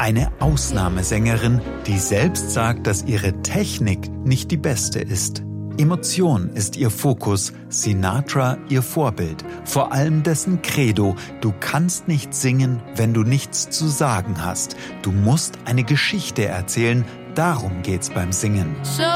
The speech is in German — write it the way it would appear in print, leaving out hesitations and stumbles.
Eine Ausnahmesängerin, die selbst sagt, dass ihre Technik nicht die beste ist. Emotion ist ihr Fokus, Sinatra ihr Vorbild, vor allem dessen Credo: Du kannst nicht singen, wenn du nichts zu sagen hast. Du musst eine Geschichte erzählen, darum geht's beim Singen.